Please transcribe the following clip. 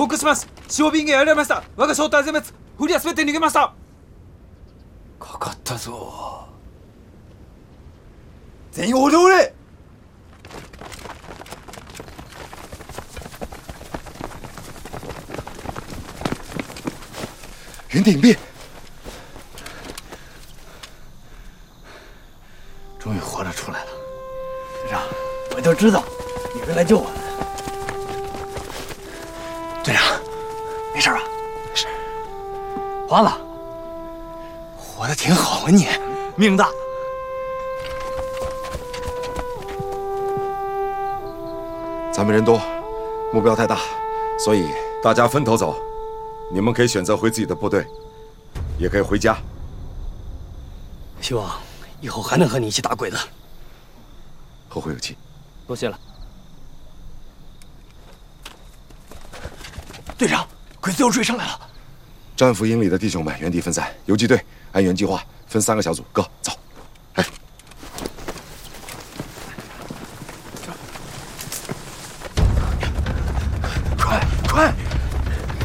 報告します。小便がやられました。我が正体全滅。フリは全て逃げました。 かかったぞ。 全員おれおれ。 云顶壁， 终于活着出来了。 队长，我就知道你会来救我的。 队长，没事吧？ 是。 花子，活得挺好啊，你命大。 咱们人多，目标太大，所以大家分头走。你们可以选择回自己的部队，也可以回家。 希望以后还能和你一起打鬼子。 后会有期。 多谢了。 队长，鬼子又追上来了。 战俘营里的弟兄们原地分散，游击队按原计划分3个小组，go走。